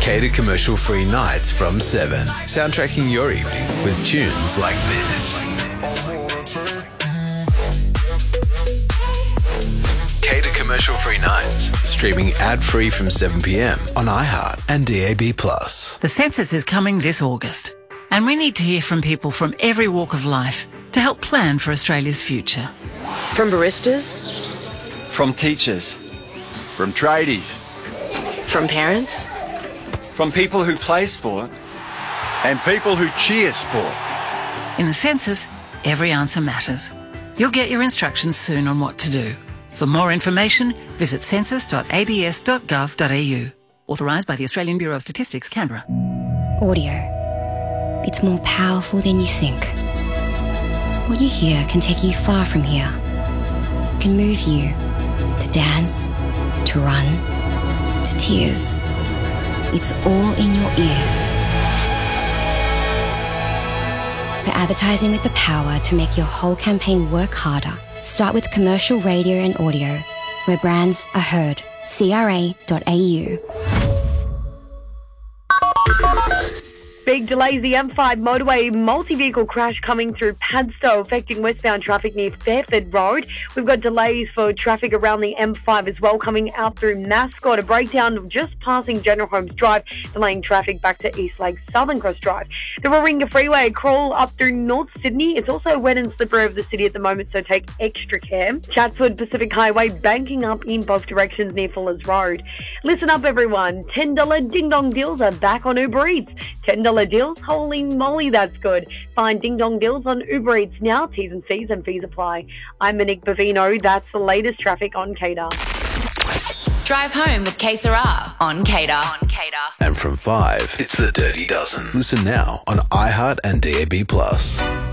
Cater commercial-free nights from 7. Soundtracking your evening with tunes like this. Cater commercial-free nights. Streaming ad-free from 7 p.m. on iHeart and DAB+. The census is coming this August, and we need to hear from people from every walk of life to help plan for Australia's future. From baristas, from teachers, from tradies, from parents, from people who play sport, and people who cheer sport. In the census, every answer matters. You'll get your instructions soon on what to do. For more information, visit census.abs.gov.au. Authorised by the Australian Bureau of Statistics, Canberra. Audio. It's more powerful than you think. What you hear can take you far from here. It can move you to dance, to run, to tears. It's all in your ears. For advertising with the power to make your whole campaign work harder, start with commercial radio and audio, where brands are heard. CRA.au. Big delays, the M5 motorway multi-vehicle crash coming through Padstow, affecting westbound traffic near Fairford Road. We've got delays for traffic around the M5 as well, coming out through Mascot. A breakdown just passing General Holmes Drive, delaying traffic back to East Lake Southern Cross Drive. The Warringah Freeway crawl up through North Sydney. It's also wet and slippery over the city at the moment, so take extra care. Chatswood Pacific Highway banking up in both directions near Fuller's Road. Listen up, everyone. $10 Ding Dong deals are back on Uber Eats. $10 deals? Holy moly, that's good. Find Ding Dong deals on Uber Eats now. T's and C's and fees apply. I'm Monique Bavino. That's the latest traffic on Cater. Drive home with K Sarah on Cater. And from 5, it's the Dirty Dozen. Listen now on iHeart and DAB+.